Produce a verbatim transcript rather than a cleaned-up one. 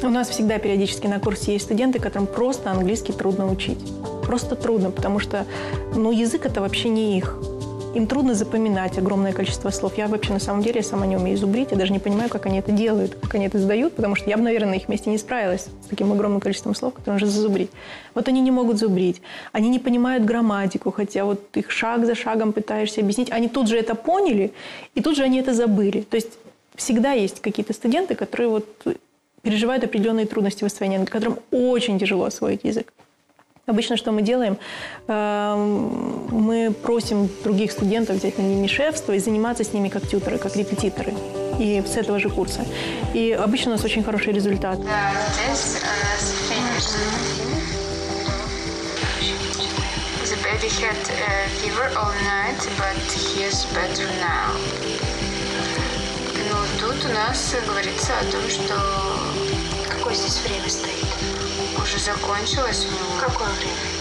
У нас всегда периодически на курсе есть студенты, которым просто английский трудно учить. Просто трудно, потому что ну, язык – это вообще не их. Им трудно запоминать огромное количество слов. Я вообще на самом деле я сама не умею зубрить. Я даже не понимаю, как они это делают, как они это сдают, потому что я бы, наверное, на их месте не справилась с таким огромным количеством слов, которые нужно зазубрить. Вот они не могут зубрить. Они не понимают грамматику, хотя вот их шаг за шагом пытаешься объяснить. Они тут же это поняли, и тут же они это забыли. То есть всегда есть какие-то студенты, которые вот переживают определенные трудности в освоении, которым очень тяжело освоить язык. Обычно что мы делаем? Мы просим других студентов взять на ними шефство и заниматься с ними как тьюторы, как репетиторы. И с этого же курса. И обычно у нас очень хороший результат. Ну, тут у нас говорится о том, что... Какое здесь время стоит? Уже закончилось у него. Какое время?